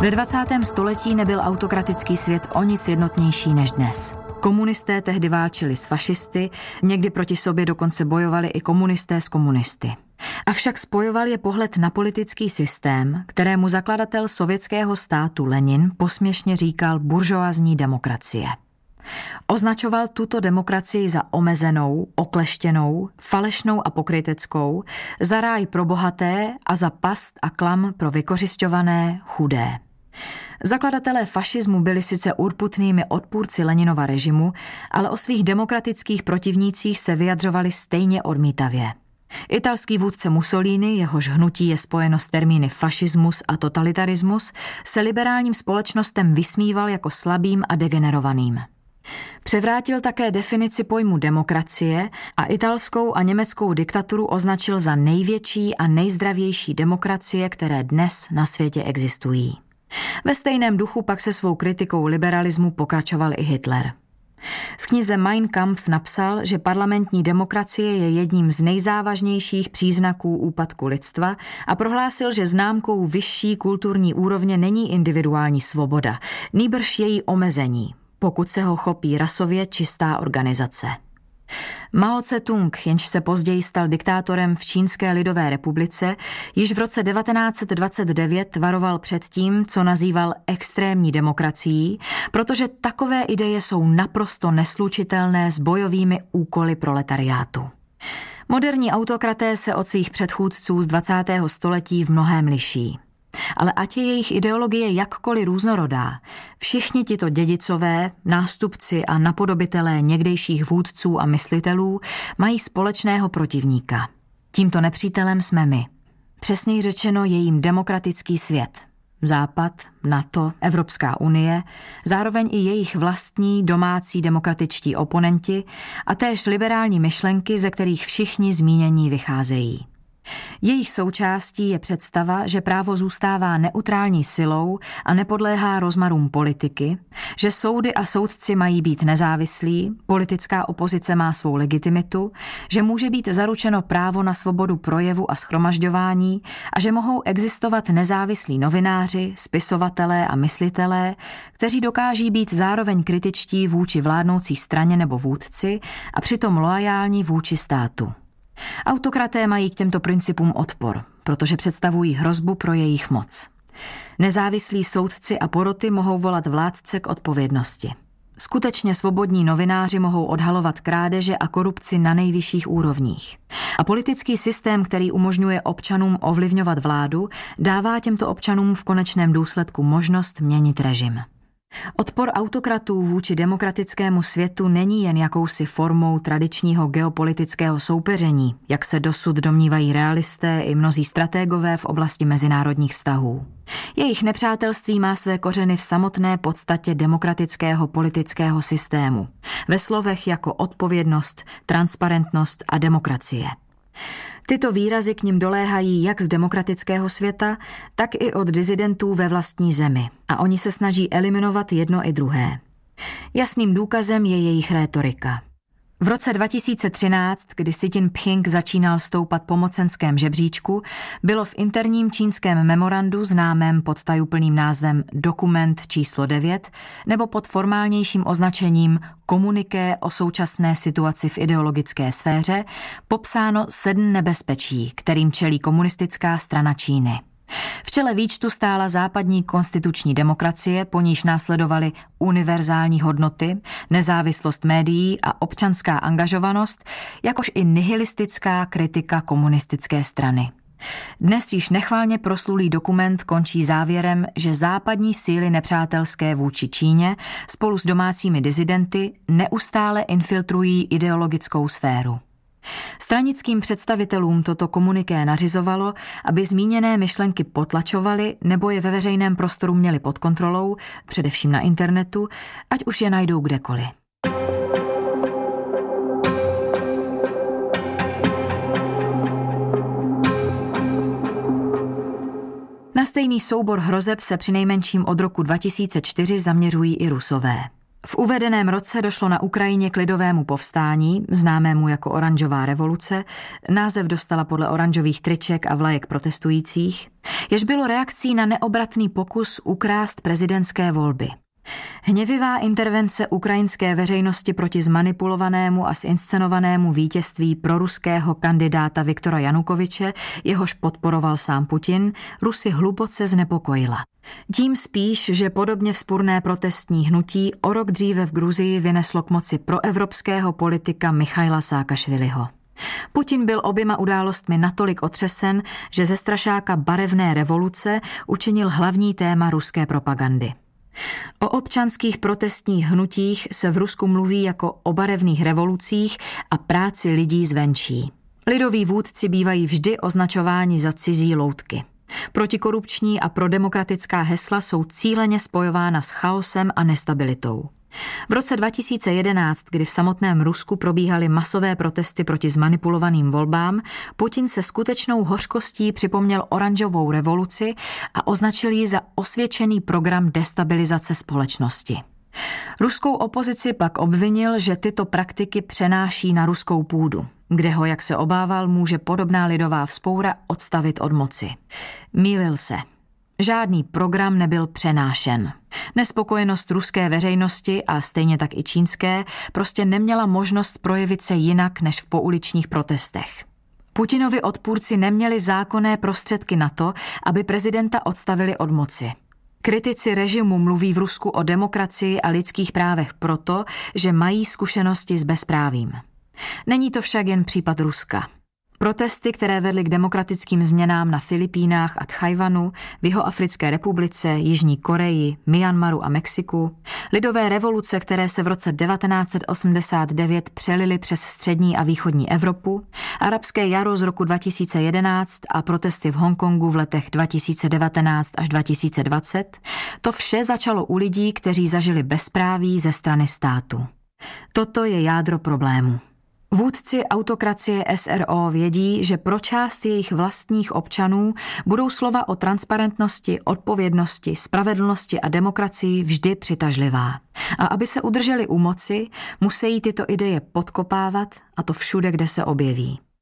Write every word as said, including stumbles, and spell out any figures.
Ve dvacátém století nebyl autokratický svět o nic jednotnější než dnes. Komunisté tehdy válčili s fašisty, někdy proti sobě dokonce bojovali i komunisté s komunisty. Avšak spojoval je pohled na politický systém, kterému zakladatel sovětského státu Lenin posměšně říkal buržoazní demokracie. Označoval tuto demokracii za omezenou, okleštěnou, falešnou a pokryteckou, za ráj pro bohaté a za past a klam pro vykořisťované, chudé. Zakladatelé fašismu byli sice urputnými odpůrci Leninova režimu, ale o svých demokratických protivnících se vyjadřovali stejně odmítavě. Italský vůdce Mussolini, jehož hnutí je spojeno s termíny fašismus a totalitarismus, se liberálním společnostem vysmíval jako slabým a degenerovaným. Převrátil také definici pojmu demokracie a italskou a německou diktaturu označil za největší a nejzdravější demokracie, které dnes na světě existují. Ve stejném duchu pak se svou kritikou liberalismu pokračoval i Hitler. V knize Mein Kampf napsal, že parlamentní demokracie je jedním z nejzávažnějších příznaků úpadku lidstva a prohlásil, že známkou vyšší kulturní úrovně není individuální svoboda, nýbrž její omezení, pokud se ho chopí rasově čistá organizace. Mao Tse-tung, jenž se později stal diktátorem v Čínské lidové republice, již v roce devatenáct set dvacet devět varoval před tím, co nazýval extrémní demokracií, protože takové ideje jsou naprosto neslučitelné s bojovými úkoly proletariátu. Moderní autokraté se od svých předchůdců z dvacátého století v mnohém liší. Ale ať je jejich ideologie jakkoliv různorodá, všichni tito dědicové, nástupci a napodobitelé někdejších vůdců a myslitelů mají společného protivníka. Tímto nepřítelem jsme my. Přesněji řečeno je jím demokratický svět. Západ, NATO, Evropská unie, zároveň i jejich vlastní domácí demokratičtí oponenti a též liberální myšlenky, ze kterých všichni zmínění vycházejí. Jejich součástí je představa, že právo zůstává neutrální silou a nepodléhá rozmarům politiky, že soudy a soudci mají být nezávislí, politická opozice má svou legitimitu, že může být zaručeno právo na svobodu projevu a shromažďování a že mohou existovat nezávislí novináři, spisovatelé a myslitelé, kteří dokáží být zároveň kritičtí vůči vládnoucí straně nebo vůdci a přitom loajální vůči státu. Autokraté mají k těmto principům odpor, protože představují hrozbu pro jejich moc. Nezávislí soudci a poroty mohou volat vládce k odpovědnosti. Skutečně svobodní novináři mohou odhalovat krádeže a korupci na nejvyšších úrovních. A politický systém, který umožňuje občanům ovlivňovat vládu, dává těmto občanům v konečném důsledku možnost měnit režim. Odpor autokratů vůči demokratickému světu není jen jakousi formou tradičního geopolitického soupeření, jak se dosud domnívají realisté i mnozí stratégové v oblasti mezinárodních vztahů. Jejich nepřátelství má své kořeny v samotné podstatě demokratického politického systému, ve slovech jako odpovědnost, transparentnost a demokracie. Tyto výrazy k nim doléhají jak z demokratického světa, tak i od disidentů ve vlastní zemi a oni se snaží eliminovat jedno i druhé. Jasným důkazem je jejich rétorika. V roce dva tisíce třináct, kdy Xi Jinping začínal stoupat po mocenském žebříčku, bylo v interním čínském memorandu známém pod tajuplným názvem Dokument číslo devět nebo pod formálnějším označením Komuniké o současné situaci v ideologické sféře popsáno sedm nebezpečí, kterým čelí komunistická strana Číny. V čele výčtu stála západní konstituční demokracie, po níž následovaly univerzální hodnoty, nezávislost médií a občanská angažovanost, jakož i nihilistická kritika komunistické strany. Dnes již nechvalně proslulý dokument končí závěrem, že západní síly nepřátelské vůči Číně spolu s domácími disidenty neustále infiltrují ideologickou sféru. Stranickým představitelům toto komuniké nařizovalo, aby zmíněné myšlenky potlačovali nebo je ve veřejném prostoru měli pod kontrolou, především na internetu, ať už je najdou kdekoliv. Na stejný soubor hrozeb se přinejmenším od roku dva tisíce čtyři zaměřují i Rusové. V uvedeném roce došlo na Ukrajině k lidovému povstání, známému jako Oranžová revoluce, název dostala podle oranžových triček a vlajek protestujících, jež bylo reakcí na neobratný pokus ukrást prezidentské volby. Hněvivá intervence ukrajinské veřejnosti proti zmanipulovanému a zinscenovanému vítězství proruského kandidáta Viktora Janukovyče, jehož podporoval sám Putin, Rusy hluboce znepokojila. Tím spíš, že podobně vzpurné protestní hnutí o rok dříve v Gruzii vyneslo k moci proevropského politika Michaila Saakašviliho. Putin byl oběma událostmi natolik otřesen, že ze strašáka barevné revoluce učinil hlavní téma ruské propagandy. O občanských protestních hnutích se v Rusku mluví jako o barevných revolucích a práci lidí zvenčí. Lidoví vůdci bývají vždy označováni za cizí loutky. Protikorupční a prodemokratická hesla jsou cíleně spojována s chaosem a nestabilitou. V roce dva tisíce jedenáct, kdy v samotném Rusku probíhaly masové protesty proti zmanipulovaným volbám, Putin se skutečnou hořkostí připomněl oranžovou revoluci a označil ji za osvědčený program destabilizace společnosti. Ruskou opozici pak obvinil, že tyto praktiky přenáší na ruskou půdu, kde ho, jak se obával, může podobná lidová vzpoura odstavit od moci. Mýlil se. Žádný program nebyl přenášen. Nespokojenost ruské veřejnosti a stejně tak i čínské prostě neměla možnost projevit se jinak než v pouličních protestech. Putinovi odpůrci neměli zákonné prostředky na to, aby prezidenta odstavili od moci. Kritici režimu mluví v Rusku o demokracii a lidských právech proto, že mají zkušenosti s bezprávím. Není to však jen případ Ruska. Protesty, které vedly k demokratickým změnám na Filipínách a Tchajvanu, v Jihoafrické republice, Jižní Koreji, Myanmaru a Mexiku, lidové revoluce, které se v roce devatenáct set osmdesát devět přelily přes střední a východní Evropu, arabské jaro z roku dva tisíce jedenáct a protesty v Hongkongu v letech dva tisíce devatenáct až dva tisíce dvacet, to vše začalo u lidí, kteří zažili bezpráví ze strany státu. Toto je jádro problému. Vůdci autokracie S R O vědí, že pro část jejich vlastních občanů budou slova o transparentnosti, odpovědnosti, spravedlnosti a demokracii vždy přitažlivá. A aby se udrželi u moci, musí tyto ideje podkopávat, a to všude, kde se objeví.